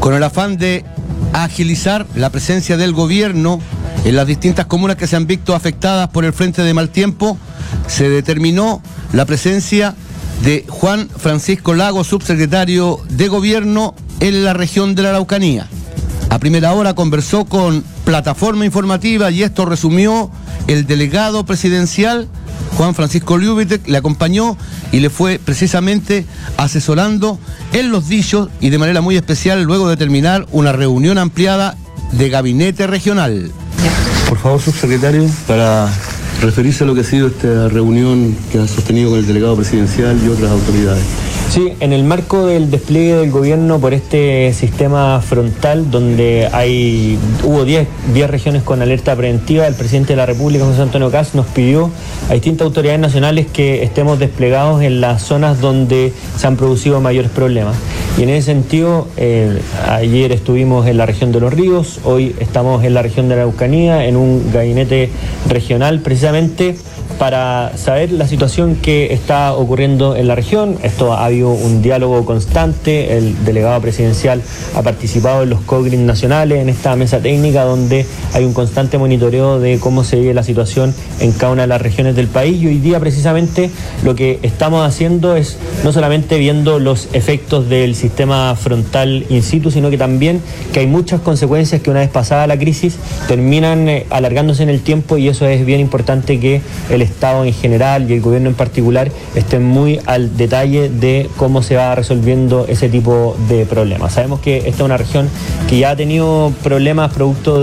Con el afán de agilizar la presencia del gobierno en las distintas comunas que se han visto afectadas por el frente de mal tiempo, se determinó la presencia de Juan Francisco Lagos, subsecretario de Gobierno en la región de la Araucanía. A primera hora conversó con Plataforma Informativa y esto resumió el delegado presidencial, Juan Francisco Liubitek, le acompañó y le fue precisamente asesorando en los dichos y de manera muy especial luego de terminar una reunión ampliada de gabinete regional. Por favor, subsecretario, para referirse a lo que ha sido esta reunión que ha sostenido con el delegado presidencial y otras autoridades. Sí, en el marco del despliegue del gobierno por este sistema frontal, donde hubo 10 regiones con alerta preventiva, el presidente de la República, José Antonio Kast, nos pidió a distintas autoridades nacionales que estemos desplegados en las zonas donde se han producido mayores problemas. Y en ese sentido, ayer estuvimos en la región de Los Ríos, hoy estamos en la región de la Araucanía, en un gabinete regional, precisamente para saber la situación que está ocurriendo en la región. Esto ha habido un diálogo constante, el delegado presidencial ha participado en los COGRIN nacionales, en esta mesa técnica donde hay un constante monitoreo de cómo se vive la situación en cada una de las regiones del país, y hoy día precisamente lo que estamos haciendo es no solamente viendo los efectos del sistema frontal in situ, sino que también que hay muchas consecuencias que una vez pasada la crisis terminan alargándose en el tiempo, y eso es bien importante que el Estado en general y el gobierno en particular estén muy al detalle de cómo se va resolviendo ese tipo de problemas. Sabemos que esta es una región que ya ha tenido problemas producto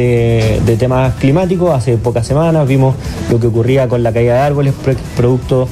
de temas climáticos. Hace pocas semanas vimos lo que ocurría con la caída de árboles producto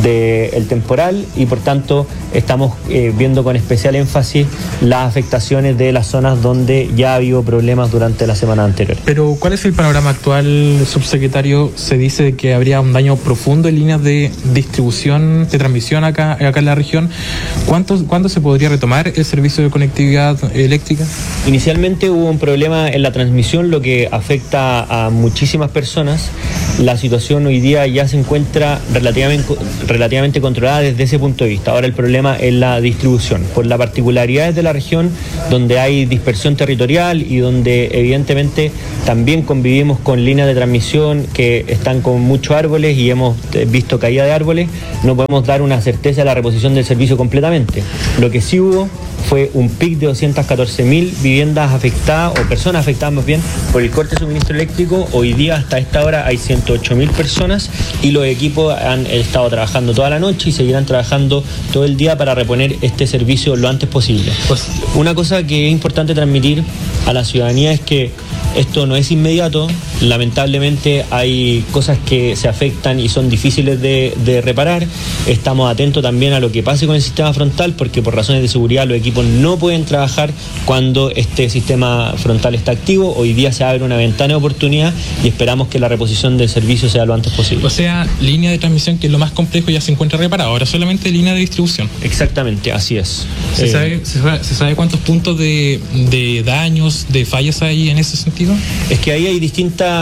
del temporal, y por tanto estamos viendo con especial énfasis las afectaciones de las zonas donde ya ha habido problemas durante la semana anterior. Pero ¿cuál es el panorama actual, subsecretario? Se dice que habría un daño profundo en líneas de distribución, de transmisión acá en la región. ¿Cuándo se podría retomar el servicio de conectividad eléctrica? Inicialmente hubo un problema en la transmisión, lo que afecta a muchísimas personas. La situación hoy día ya se encuentra relativamente controlada desde ese punto de vista. Ahora el problema es la distribución, por las particularidades de la región, donde hay dispersión territorial y donde evidentemente también convivimos con líneas de transmisión que están con muchos árboles y hemos visto caída de árboles. No podemos dar una certeza de la reposición del servicio completamente. Lo que sí hubo fue un pic de 214.000 viviendas afectadas, o personas afectadas más bien, por el corte de suministro eléctrico. Hoy día hasta esta hora hay 108.000 personas y los equipos han estado trabajando toda la noche y seguirán trabajando todo el día para reponer este servicio lo antes posible. Pues una cosa que es importante transmitir a la ciudadanía es que esto no es inmediato. Lamentablemente hay cosas que se afectan y son difíciles de reparar. Estamos atentos también a lo que pase con el sistema frontal, porque por razones de seguridad los equipos no pueden trabajar cuando este sistema frontal está activo. Hoy día se abre una ventana de oportunidad y esperamos que la reposición del servicio sea lo antes posible. O sea, línea de transmisión, que es lo más complejo, ya se encuentra reparada. Ahora solamente línea de distribución. Exactamente, así es. ¿Se sabe cuántos puntos de daños, de fallas hay en ese sentido? Es que ahí hay distintas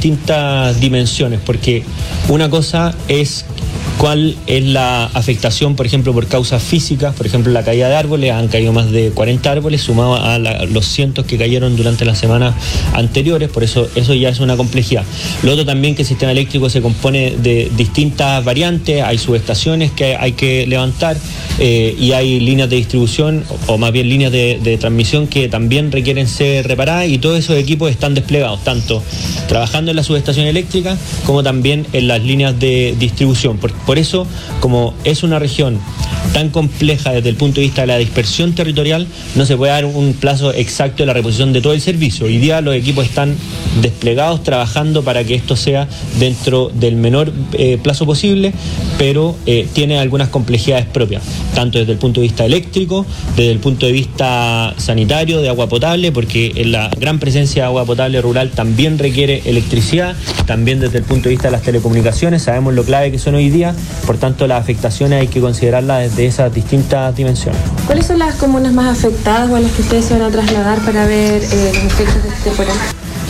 dimensiones, porque una cosa es cuál es la afectación, por ejemplo, por causas físicas. Por ejemplo, la caída de árboles, han caído más de 40 árboles, sumado a los cientos que cayeron durante las semanas anteriores, por eso ya es una complejidad. Lo otro también, que el sistema eléctrico se compone de distintas variantes, hay subestaciones que hay que levantar y hay líneas de distribución, o más bien líneas de transmisión, que también requieren ser reparadas, y todos esos equipos están desplegados, tanto trabajando en la subestación eléctrica como también en las líneas de distribución. Por eso, como es una región tan compleja desde el punto de vista de la dispersión territorial, no se puede dar un plazo exacto de la reposición de todo el servicio. Hoy día los equipos están desplegados, trabajando para que esto sea dentro del menor plazo posible, pero tiene algunas complejidades propias, tanto desde el punto de vista eléctrico, desde el punto de vista sanitario, de agua potable, porque la gran presencia de agua potable rural también requiere electricidad, también desde el punto de vista de las telecomunicaciones, sabemos lo clave que son hoy día, por tanto las afectaciones hay que considerarlas desde esas distintas dimensiones. ¿Cuáles son las comunas más afectadas o a las que ustedes se van a trasladar para ver los efectos de este temporal?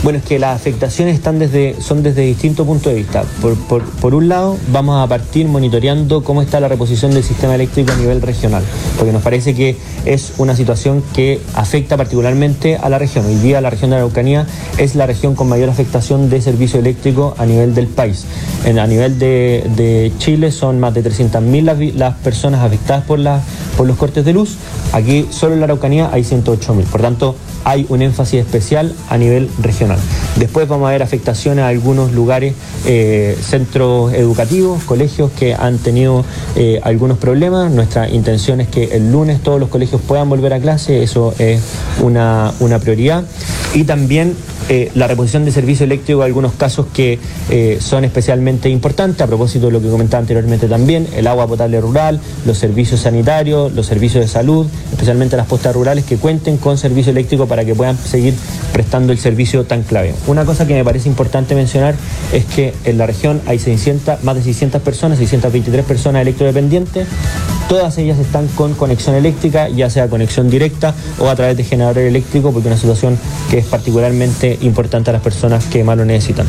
Bueno, es que las afectaciones son desde distintos puntos de vista. Por un lado, vamos a partir monitoreando cómo está la reposición del sistema eléctrico a nivel regional, porque nos parece que es una situación que afecta particularmente a la región. Hoy día la región de la Araucanía es la región con mayor afectación de servicio eléctrico a nivel del país. A nivel de Chile son más de 300.000 las personas afectadas por los cortes de luz. Aquí solo en la Araucanía hay 108.000. Por tanto, hay un énfasis especial a nivel regional. Después vamos a ver afectaciones a algunos lugares, centros educativos, colegios que han tenido algunos problemas. Nuestra intención es que el lunes todos los colegios puedan volver a clase, eso es una prioridad. Y también la reposición de servicio eléctrico, algunos casos que son especialmente importantes, a propósito de lo que comentaba anteriormente también, el agua potable rural, los servicios sanitarios, los servicios de salud, especialmente las postas rurales que cuenten con servicio eléctrico para que puedan seguir prestando el servicio tan clave. Una cosa que me parece importante mencionar es que en la región hay más de 600 personas, 623 personas electrodependientes. Todas ellas están con conexión eléctrica, ya sea conexión directa o a través de generador eléctrico, porque es una situación que es particularmente importante a las personas que más lo necesitan.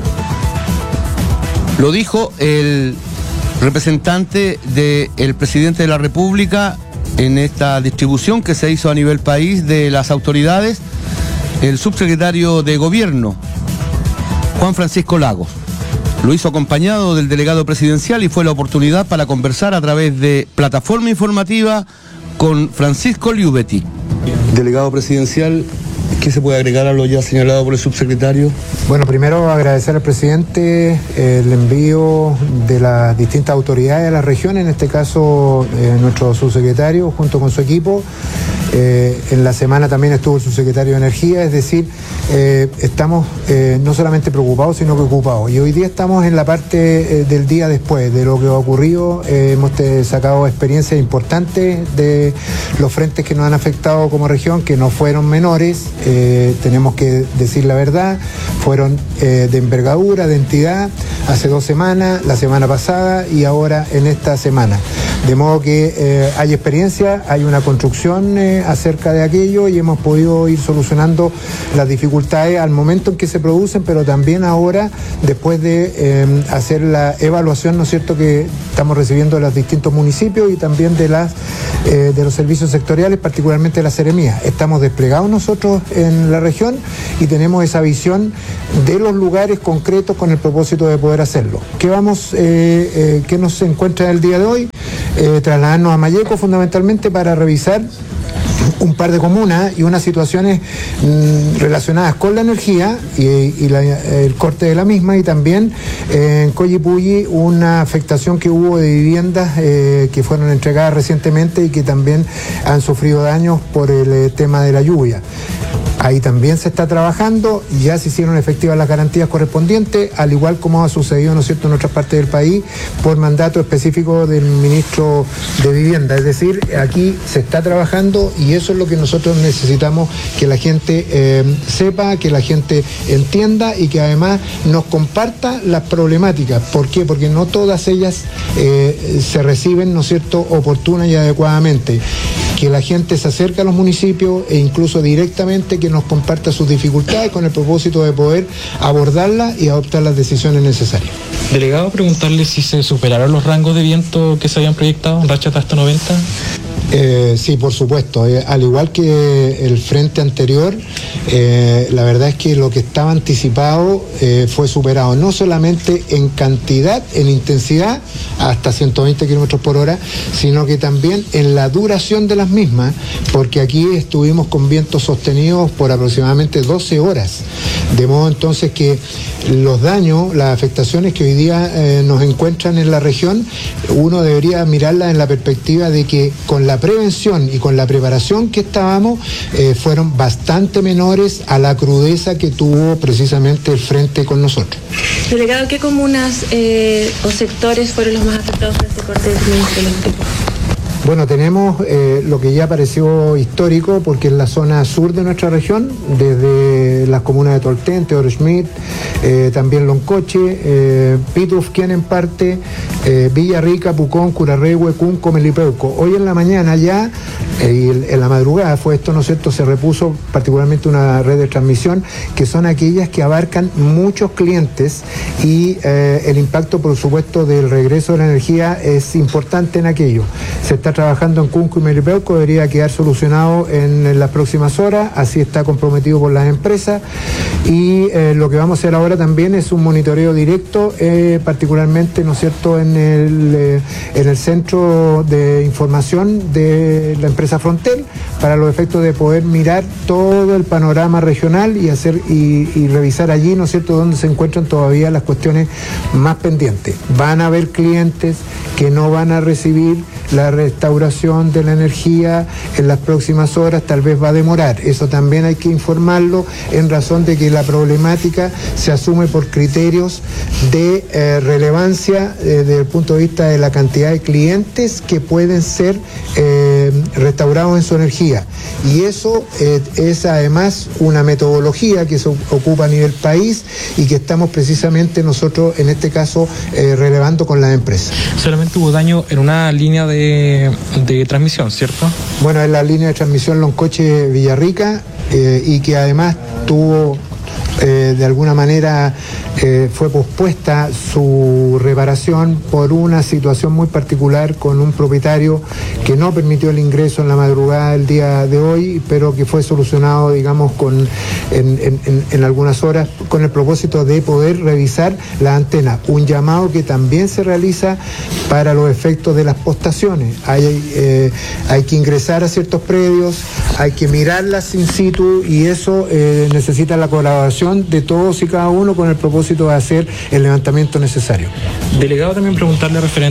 Lo dijo el representante del presidente de la República en esta distribución que se hizo a nivel país de las autoridades, el subsecretario de Gobierno, Juan Francisco Lagos. Lo hizo acompañado del delegado presidencial y fue la oportunidad para conversar a través de plataforma informativa con Francisco Liubetti. Delegado presidencial, ¿qué se puede agregar a lo ya señalado por el subsecretario? Bueno, primero agradecer al presidente el envío de las distintas autoridades a la región, en este caso nuestro subsecretario junto con su equipo. En la semana también estuvo el subsecretario de Energía, es decir, estamos no solamente preocupados, sino que ocupados. Y hoy día estamos en la parte del día después de lo que ha ocurrido. Hemos sacado experiencias importantes de los frentes que nos han afectado como región, que no fueron menores, tenemos que decir la verdad, fueron de envergadura, de entidad, hace 2 semanas, la semana pasada y ahora en esta semana. De modo que hay experiencia, hay una construcción acerca de aquello y hemos podido ir solucionando las dificultades al momento en que se producen, pero también ahora, después de hacer la evaluación, ¿no es cierto?, que estamos recibiendo de los distintos municipios y también de los servicios sectoriales, particularmente de la Seremía. Estamos desplegados nosotros en la región y tenemos esa visión de los lugares concretos con el propósito de poder hacerlo. ¿Qué nos encuentra el día de hoy? Trasladarnos a Malleco fundamentalmente para revisar un par de comunas y unas situaciones relacionadas con la energía y el corte de la misma, y también en Collipulli una afectación que hubo de viviendas que fueron entregadas recientemente y que también han sufrido daños por el tema de la lluvia. Ahí también se está trabajando, ya se hicieron efectivas las garantías correspondientes, al igual como ha sucedido, ¿no es cierto?, en otras partes del país, por mandato específico del ministro de Vivienda. Es decir, aquí se está trabajando y eso es lo que nosotros necesitamos que la gente sepa, que la gente entienda y que además nos comparta las problemáticas. ¿Por qué? Porque no todas ellas se reciben, ¿no es cierto?, oportuna y adecuadamente. Que la gente se acerque a los municipios e incluso directamente que nos comparta sus dificultades con el propósito de poder abordarlas y adoptar las decisiones necesarias. Delegado, preguntarle si se superaron los rangos de viento que se habían proyectado, rachas hasta 90. Sí, por supuesto. Al igual que el frente anterior, la verdad es que lo que estaba anticipado fue superado, no solamente en cantidad, en intensidad, hasta 120 kilómetros por hora, sino que también en la duración de las mismas, porque aquí estuvimos con vientos sostenidos por aproximadamente 12 horas. De modo entonces que los daños, las afectaciones que hoy día nos encuentran en la región, uno debería mirarlas en la perspectiva de que con la prevención y con la preparación que estábamos, fueron bastante menores a la crudeza que tuvo precisamente el frente con nosotros. Delegado, ¿qué comunas o sectores fueron los más afectados por este corte de suministro eléctrico? Bueno, tenemos lo que ya pareció histórico, porque es la zona sur de nuestra región, desde las comunas de Tolten, Teodoro Schmidt, también Loncoche, Pitufquén en parte, Villarrica, Pucón, Curarrehue, Cunco, Melipeuco. Hoy en la mañana ya, y en la madrugada fue esto, ¿no es cierto?, se repuso particularmente una red de transmisión, que son aquellas que abarcan muchos clientes y el impacto, por supuesto, del regreso de la energía es importante en aquello. Se está trabajando en Cunco y Melipeuco, debería quedar solucionado en las próximas horas, así está comprometido por las empresas, y lo que vamos a hacer ahora también es un monitoreo directo, particularmente, ¿no es cierto?, en el centro de información de la empresa Frontel, para los efectos de poder mirar todo el panorama regional y hacer y revisar allí, ¿no es cierto?, donde se encuentran todavía las cuestiones más pendientes. Van a haber clientes que no van a recibir la restauración de la energía en las próximas horas, tal vez va a demorar. Eso también hay que informarlo, en razón de que la problemática se asume por criterios de relevancia desde el punto de vista de la cantidad de clientes que pueden ser restaurados en su energía. Y eso es además una metodología que se ocupa a nivel país y que estamos precisamente nosotros en este caso relevando con las empresas. Solamente hubo daño en una línea de transmisión, ¿cierto? Bueno, es la línea de transmisión Loncoche-Villarrica y que además tuvo de alguna manera fue pospuesta su reparación por una situación muy particular con un propietario que no permitió el ingreso en la madrugada del día de hoy, pero que fue solucionado, digamos, en algunas horas, con el propósito de poder revisar la antena. Un llamado que también se realiza para los efectos de las postaciones. Hay que ingresar a ciertos predios, hay que mirarlas in situ, y eso necesita la colaboración de todos y cada uno con el propósito de hacer el levantamiento necesario. Delegado, también preguntarle referente